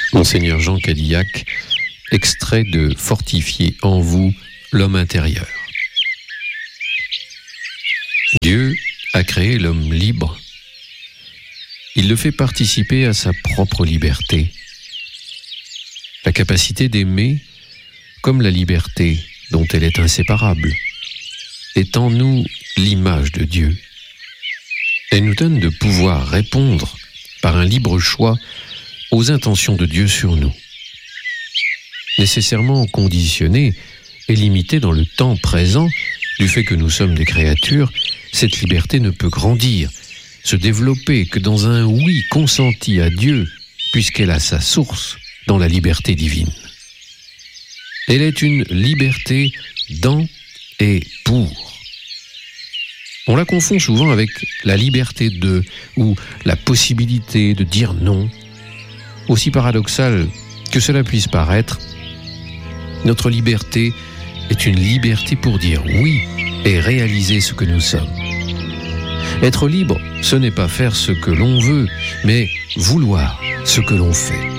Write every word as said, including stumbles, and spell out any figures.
Monseigneur Jean Cadillac, extrait de Fortifier en vous l'homme intérieur. Dieu a créé l'homme libre. Il le fait participer à sa propre liberté. La capacité d'aimer, comme la liberté dont elle est inséparable, est en nous l'image de Dieu. Elle nous donne de pouvoir répondre par un libre choix aux intentions de Dieu sur nous. Nécessairement conditionnée et limitée dans le temps présent, du fait que nous sommes des créatures, cette liberté ne peut grandir, se développer que dans un oui consenti à Dieu, puisqu'elle a sa source dans la liberté divine. Elle est une liberté dans et pour. On la confond souvent avec la liberté de, ou la possibilité de dire non. Aussi paradoxal que cela puisse paraître, notre liberté est une liberté pour dire oui et réaliser ce que nous sommes. Être libre, ce n'est pas faire ce que l'on veut, mais vouloir ce que l'on fait.